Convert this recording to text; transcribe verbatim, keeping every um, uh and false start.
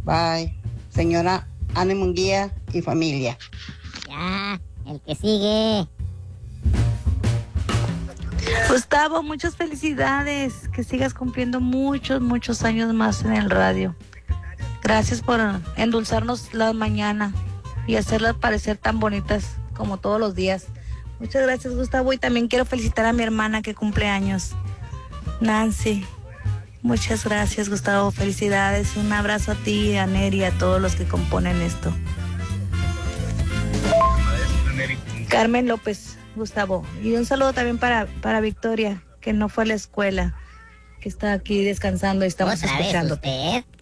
Bye. Señora Ana Munguía y familia. Ya, el que sigue. Gustavo, muchas felicidades. Que sigas cumpliendo muchos, muchos años más en el radio. Gracias por endulzarnos la mañana y hacerlas parecer tan bonitas como todos los días. Muchas gracias, Gustavo. Y también quiero felicitar a mi hermana que cumple años, Nancy. Muchas gracias, Gustavo. Felicidades. Un abrazo a ti, a Neri y a todos los que componen esto. Carmen López, Gustavo. Y un saludo también para, para Victoria, que no fue a la escuela, que está aquí descansando y estamos ¿Otra vez escuchando. usted?